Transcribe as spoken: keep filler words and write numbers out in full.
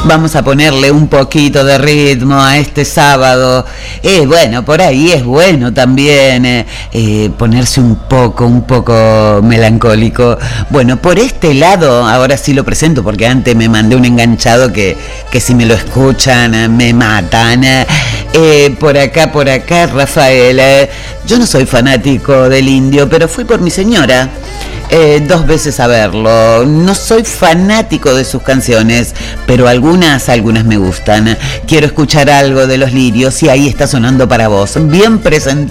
vamos a ponerle un poquito de ritmo a este sábado. Eh, bueno, por ahí es bueno también eh, eh, ponerse un poco, un poco melancólico. Bueno, por este lado, ahora sí lo presento, porque antes me mandé un enganchado que, que si me lo escuchan me matan. Eh, por acá, por acá, Rafael, eh, yo no soy fanático del Indio, pero fui por mi señora. Eh, dos veces a verlo. No soy fanático de sus canciones, pero algunas, algunas me gustan. Quiero escuchar algo de Los Lirios y ahí está sonando para vos. Bien presentado.